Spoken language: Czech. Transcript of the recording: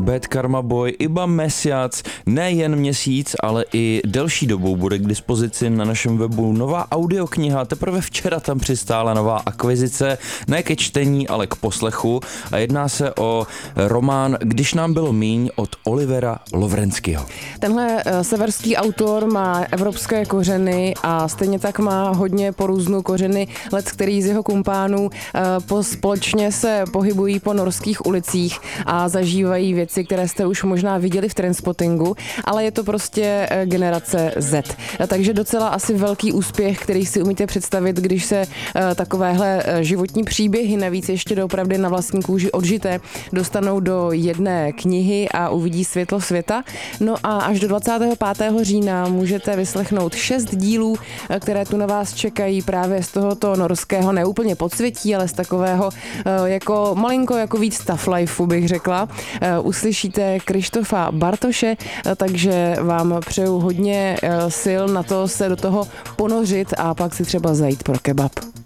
Bad Karma Boy, Iba Mesiac, nejen měsíc, ale i delší dobu bude k dispozici na našem webu nová audiokniha. Teprve včera tam přistála nová akvizice, ne ke čtení, ale k poslechu. A jedná se o román Když nám bylo míň od Olivera Lovrenského. Tenhle severský autor má evropské kořeny a stejně tak má hodně po různu kořeny který z jeho kumpánů společně se pohybují po norských ulicích a zažívají věci, které jste už možná viděli v Trainspottingu, ale je to prostě generace Z. Takže docela asi velký úspěch, který si umíte představit, když se takovéhle životní příběhy, navíc ještě doopravdy na vlastní kůži odžité, dostanou do jedné knihy a uvidí světlo světa. No a až do 25. října můžete vyslechnout 6 dílů, které tu na vás čekají právě z tohoto norského, neúplně podsvětí, ale z takového jako malinko jako víc tough lifeu, bych řekla. Uslyšíte Krištofa Bartoše, takže vám přeju hodně sil na to se do toho ponořit a pak si třeba zajít pro kebab.